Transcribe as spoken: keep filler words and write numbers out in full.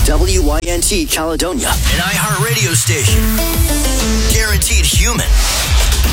W Y N T Caledonia, an iHeart radio station. Guaranteed human.